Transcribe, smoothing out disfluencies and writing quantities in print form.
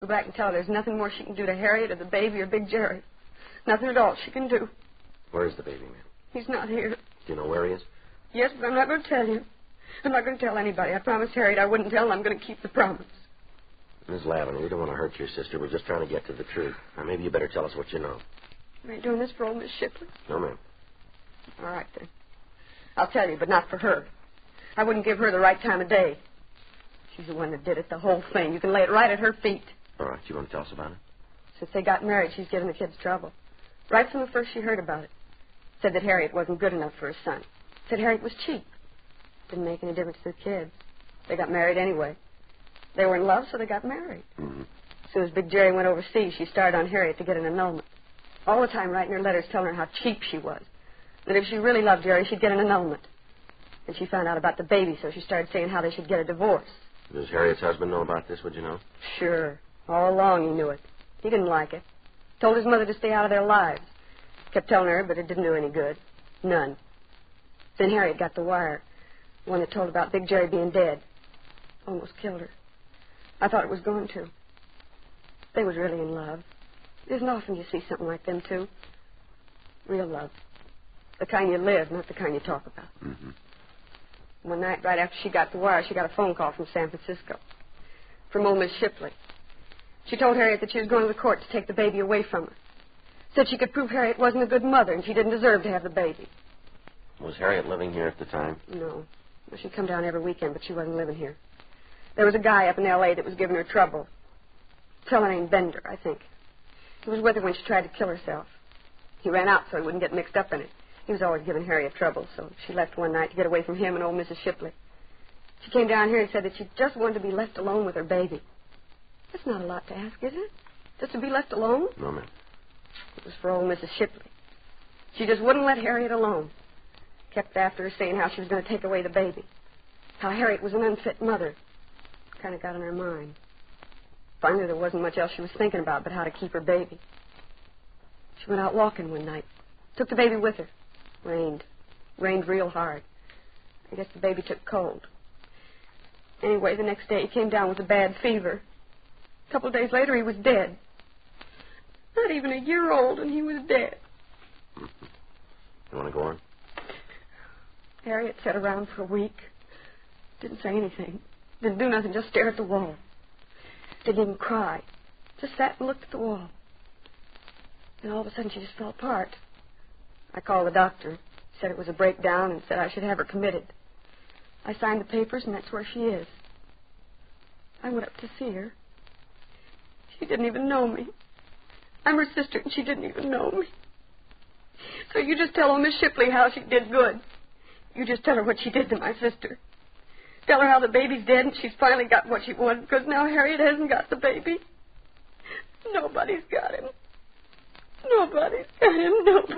Go back and tell her there's nothing more she can do to Harriet or the baby or Big Jerry. Nothing at all she can do. Where is the baby, ma'am? He's not here. Do you know where he is? Yes, but I'm not going to tell you. I'm not going to tell anybody. I promised Harriet I wouldn't tell, and I'm going to keep the promise. Miss Lavender, we don't want to hurt your sister. We're just trying to get to the truth. Now, maybe you better tell us what you know. You ain't doing this for old Miss Shipley? No, ma'am. All right, then. I'll tell you, but not for her. I wouldn't give her the right time of day. She's the one that did it, the whole thing. You can lay it right at her feet. All right, you want to tell us about it? Since they got married, she's given the kids trouble. Right from the first she heard about it. Said that Harriet wasn't good enough for her son. Said Harriet was cheap. Didn't make any difference to the kids. They got married anyway. They were in love, so they got married. Mm-hmm. As soon as Big Jerry went overseas, she started on Harriet to get an annulment. All the time writing her letters telling her how cheap she was. That if she really loved Jerry, she'd get an annulment. And she found out about the baby, so she started saying how they should get a divorce. Does Harriet's husband know about this, would you know? Sure. All along he knew it. He didn't like it. Told his mother to stay out of their lives. Kept telling her, but it didn't do any good. None. Then Harriet got the wire. The one that told about Big Jerry being dead. Almost killed her. I thought it was going to. They was really in love. It isn't often you see something like them two. Real love. The kind you live, not the kind you talk about. Mm-hmm. One night, right after she got the wire, she got a phone call from San Francisco. From old Miss Shipley. She told Harriet that she was going to the court to take the baby away from her. Said she could prove Harriet wasn't a good mother and she didn't deserve to have the baby. Was Harriet living here at the time? No. Well, she'd come down every weekend, but she wasn't living here. There was a guy up in L.A. that was giving her trouble. A fellow named Bender, I think. He was with her when she tried to kill herself. He ran out so he wouldn't get mixed up in it. He was always giving Harriet trouble, so she left one night to get away from him and old Mrs. Shipley. She came down here and said that she just wanted to be left alone with her baby. That's not a lot to ask, is it? Just to be left alone? No, ma'am. It was for old Mrs. Shipley. She just wouldn't let Harriet alone. Kept after her saying how she was going to take away the baby. How Harriet was an unfit mother. Kind of got in her mind. Finally, there wasn't much else she was thinking about but how to keep her baby. She went out walking one night. Took the baby with her. Rained. Rained real hard. I guess the baby took cold. Anyway, the next day he came down with a bad fever. A couple of days later, he was dead. Not even a year old, and he was dead. Mm-hmm. You want to go on? Harriet sat around for a week. Didn't say anything. Didn't do nothing, just stare at the wall. Didn't even cry. Just sat and looked at the wall. And all of a sudden, she just fell apart. I called the doctor. Said it was a breakdown and said I should have her committed. I signed the papers, and that's where she is. I went up to see her. She didn't even know me. I'm her sister, and she didn't even know me. So you just tell old Miss Shipley how she did good. You just tell her what she did to my sister. Tell her how the baby's dead, and she's finally got what she wanted, because now Harriet hasn't got the baby. Nobody's got him. Nobody's got him. Nobody.